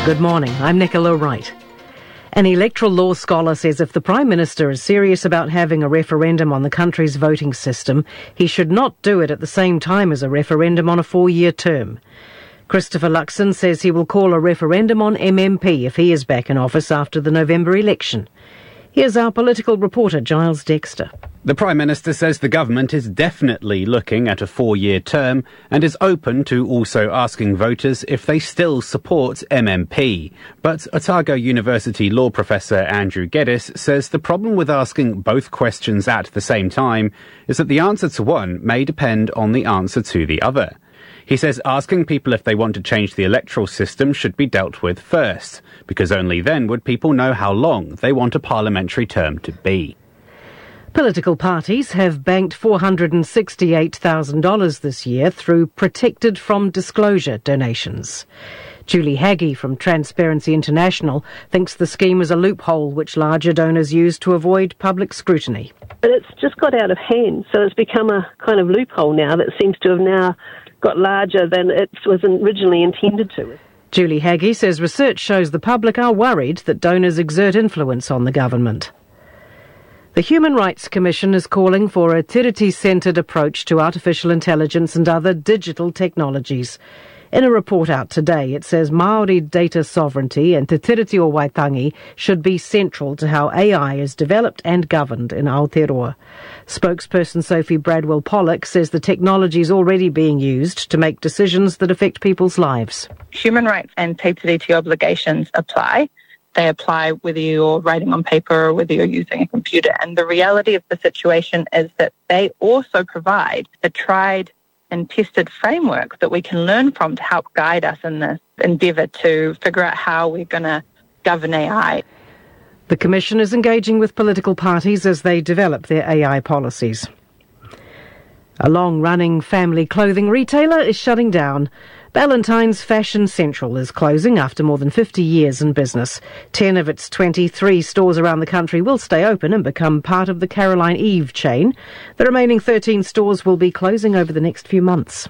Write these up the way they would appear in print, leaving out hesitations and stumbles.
Good morning, I'm Nicola Wright. An electoral law scholar says if the Prime Minister is serious about having a referendum on the country's voting system, he should not do it at the same time as a referendum on a 4-year term. Christopher Luxon says he will call a referendum on MMP if he is back in office after the November election. Here's our political reporter, Giles Dexter. The Prime Minister says the government is definitely looking at a 4-year term and is open to also asking voters if they still support MMP. But Otago University law professor Andrew Geddes says the problem with asking both questions at the same time is that the answer to one may depend on the answer to the other. He says asking people if they want to change the electoral system should be dealt with first, because only then would people know how long they want a parliamentary term to be. Political parties have banked $468,000 this year through protected from disclosure donations. Julie Haggie from Transparency International thinks the scheme is a loophole which larger donors use to avoid public scrutiny. But it's just got out of hand, so it's become a kind of loophole now that seems to have now got larger than it was originally intended to. Julie Haggie says research shows the public are worried that donors exert influence on the government. The Human Rights Commission is calling for a tiriti-centred approach to artificial intelligence and other digital technologies. In a report out today, it says Māori data sovereignty and Te Tiriti o Waitangi should be central to how AI is developed and governed in Aotearoa. Spokesperson Sophie Bradwell-Pollock says the technology is already being used to make decisions that affect people's lives. Human rights and Te Tiriti obligations apply. They apply whether you're writing on paper or whether you're using a computer. And the reality of the situation is that they also provide a tried and tested framework that we can learn from to help guide us in this endeavour to figure out how we're going to govern AI. The Commission is engaging with political parties as they develop their AI policies. A long-running family clothing retailer is shutting down. Ballantyne's Fashion Central is closing after more than 50 years in business. 10 of its 23 stores around the country will stay open and become part of the Caroline Eve chain. The remaining 13 stores will be closing over the next few months.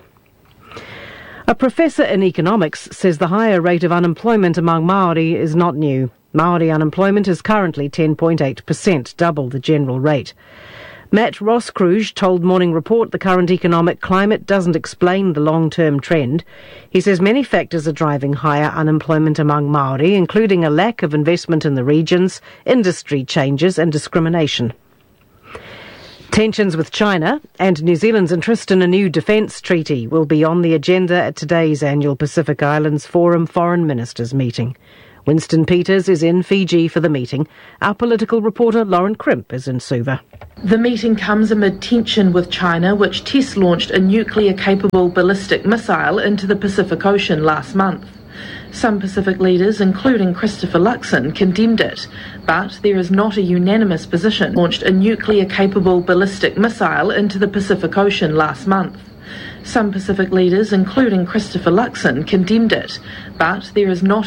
A professor in economics says the higher rate of unemployment among Māori is not new. Māori unemployment is currently 10.8%, double the general rate. Matt Roskruge told Morning Report the current economic climate doesn't explain the long-term trend. He says many factors are driving higher unemployment among Māori, including a lack of investment in the regions, industry changes and discrimination. Tensions with China and New Zealand's interest in a new defence treaty will be on the agenda at today's annual Pacific Islands Forum Foreign Ministers meeting. Winston Peters is in Fiji for the meeting. Our political reporter Lauren Crimp is in Suva. The meeting comes amid tension with China, which test-launched a nuclear-capable ballistic missile into the Pacific Ocean last month. Some Pacific leaders, including Christopher Luxon, condemned it, but there is not a unanimous position. Launched a nuclear-capable ballistic missile into the Pacific Ocean last month. Some Pacific leaders, including Christopher Luxon, condemned it, but there is not